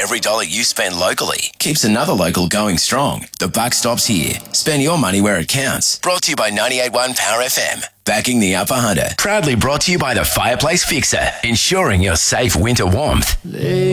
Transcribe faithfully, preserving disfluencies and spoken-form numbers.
every dollar you spend locally keeps another local going strong. The buck stops here. Spend your money where it counts. Brought to you by ninety-eight point one Power F M. Backing the Upper Hunter. Proudly brought to you by the Fireplace Fixer, ensuring your safe winter warmth.